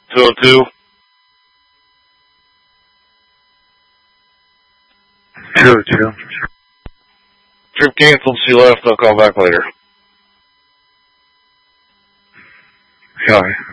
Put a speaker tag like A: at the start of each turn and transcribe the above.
A: 202. Trip canceled, she left, I'll call back later.
B: Sorry.